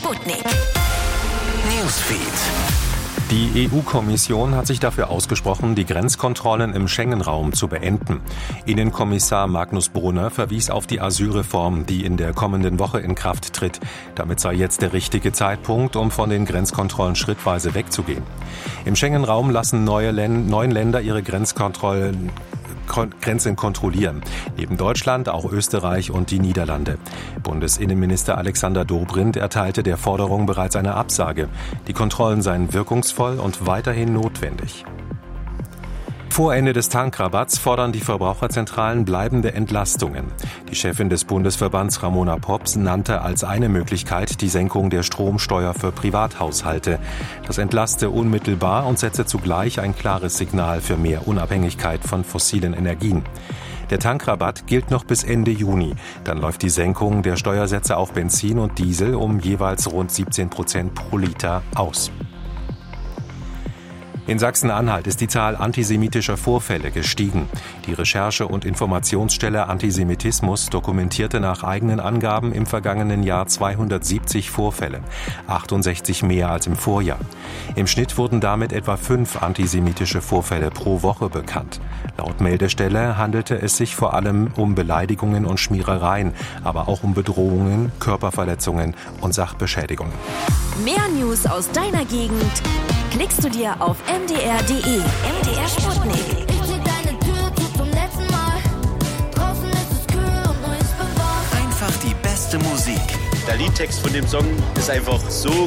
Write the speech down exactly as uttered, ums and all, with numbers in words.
Sputnik. Newsfeed. Die E U-Kommission hat sich dafür ausgesprochen, die Grenzkontrollen im Schengen-Raum zu beenden. Innenkommissar Magnus Brunner verwies auf die Asylreform, die in der kommenden Woche in Kraft tritt. Damit sei jetzt der richtige Zeitpunkt, um von den Grenzkontrollen schrittweise wegzugehen. Im Schengen-Raum lassen neue Län- neun Länder ihre Grenzkontrollen Grenzen kontrollieren. Neben Deutschland auch Österreich und die Niederlande. Bundesinnenminister Alexander Dobrindt erteilte der Forderung bereits eine Absage. Die Kontrollen seien wirkungsvoll und weiterhin notwendig. Vor Ende des Tankrabatts fordern die Verbraucherzentralen bleibende Entlastungen. Die Chefin des Bundesverbands Ramona Pops nannte als eine Möglichkeit die Senkung der Stromsteuer für Privathaushalte. Das entlaste unmittelbar und setze zugleich ein klares Signal für mehr Unabhängigkeit von fossilen Energien. Der Tankrabatt gilt noch bis Ende Juni. Dann läuft die Senkung der Steuersätze auf Benzin und Diesel um jeweils rund siebzehn Prozent pro Liter aus. In Sachsen-Anhalt ist die Zahl antisemitischer Vorfälle gestiegen. Die Recherche- und Informationsstelle Antisemitismus dokumentierte nach eigenen Angaben im vergangenen Jahr zweihundertsiebzig Vorfälle, achtundsechzig mehr als im Vorjahr. Im Schnitt wurden damit etwa fünf antisemitische Vorfälle pro Woche bekannt. Laut Meldestelle handelte es sich vor allem um Beleidigungen und Schmierereien, aber auch um Bedrohungen, Körperverletzungen und Sachbeschädigungen. Mehr News aus deiner Gegend klickst du dir auf m d r punkt d e. M D R Sputnik. Ich zieh deine Tür zu zum letzten Mal. Draußen ist es kühl und nur ist bewahrt. Einfach die beste Musik. Der Liedtext von dem Song ist einfach so